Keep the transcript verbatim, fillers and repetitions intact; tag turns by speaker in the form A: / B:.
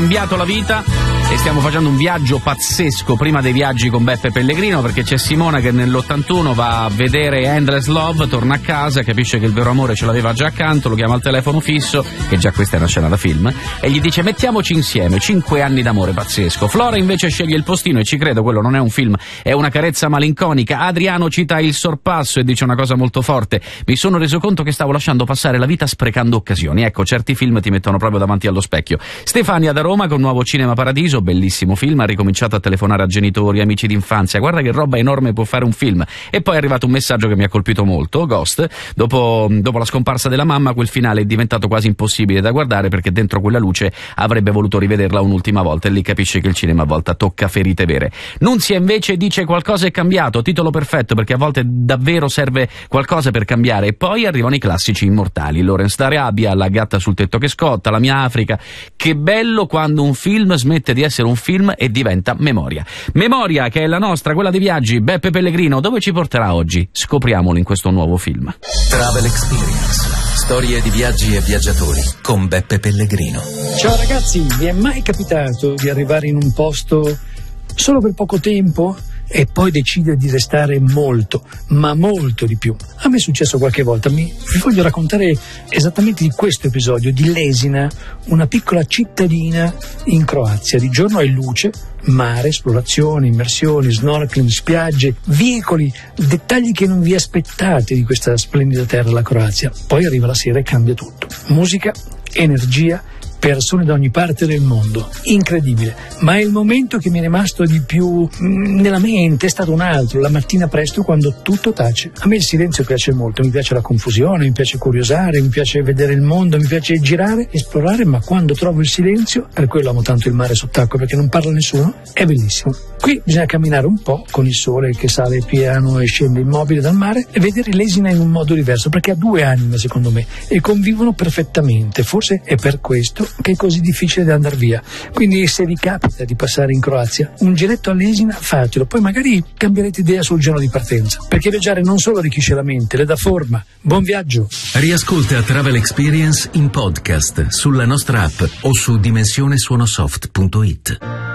A: cambiato la vita e stiamo facendo un viaggio pazzesco prima dei viaggi con Beppe Pellegrino, perché c'è Simona che nell'ottantuno va a vedere Endless Love, torna a casa, capisce che il vero amore ce l'aveva già accanto, lo chiama al telefono fisso, che già questa è una scena da film, e gli dice mettiamoci insieme, cinque anni d'amore pazzesco. Flora invece sceglie il postino e ci credo, quello non è un film, è una carezza malinconica. Adriano cita Il sorpasso e dice una cosa molto forte: mi sono reso conto che stavo lasciando passare la vita sprecando occasioni. Ecco, certi film ti mettono proprio davanti allo specchio. Stefania da Roma con Nuovo Cinema Paradiso, bellissimo film, ha ricominciato a telefonare a genitori, amici d'infanzia, guarda che roba enorme può fare un film. E poi è arrivato un messaggio che mi ha colpito molto: Ghost, dopo, dopo la scomparsa della mamma quel finale è diventato quasi impossibile da guardare, perché dentro quella luce avrebbe voluto rivederla un'ultima volta, e lì capisce che il cinema a volte tocca ferite vere. Nunzia invece dice qualcosa è cambiato, titolo perfetto, perché a volte davvero serve qualcosa per cambiare. E poi arrivano i classici immortali, Lawrence d'Arabia, La gatta sul tetto che scotta, La mia Africa. Che bello quando un film smette di essere un film e diventa memoria. Memoria che è la nostra, quella dei viaggi. Beppe Pellegrino dove ci porterà oggi? Scopriamolo in questo nuovo film.
B: Travel Experience, storie di viaggi e viaggiatori con Beppe Pellegrino.
C: Ciao ragazzi, vi è mai capitato di arrivare in un posto solo per poco tempo e poi decidere di restare molto, ma molto di più? A me è successo qualche volta. Mi, vi voglio raccontare esattamente di questo episodio, di Lesina, una piccola cittadina in Croazia. Di giorno è luce, mare, esplorazione, immersioni, snorkeling, spiagge, veicoli, dettagli che non vi aspettate di questa splendida terra, la Croazia. Poi arriva la sera e cambia tutto. Musica, energia, persone da ogni parte del mondo, incredibile. Ma il momento che mi è rimasto di più nella mente è stato un altro, la mattina presto, quando tutto tace. A me il silenzio piace molto, mi piace la confusione, mi piace curiosare, mi piace vedere il mondo, mi piace girare, esplorare, ma quando trovo il silenzio, per quello amo tanto il mare sott'acqua, perché non parla nessuno, è bellissimo. Qui bisogna camminare un po' con il sole che sale piano e scende immobile dal mare e vedere Lesina in un modo diverso, perché ha due anime secondo me e convivono perfettamente. Forse è per questo che è così difficile da andare via. Quindi se vi capita di passare in Croazia, un giretto a Lesina fatelo, poi magari cambierete idea sul giorno di partenza, perché viaggiare non solo arricchisce la mente, le dà forma. Buon viaggio!
B: Riascolta Travel Experience in podcast sulla nostra app o su dimensionesuonosoft punto it.